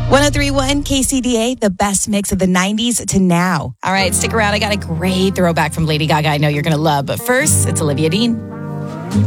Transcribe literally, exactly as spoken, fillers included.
ten thirty-one K C D A, the best mix of the nineties to now. All right, stick around. I got a great throwback from Lady Gaga I know you're going to love. But first, it's Olivia Dean.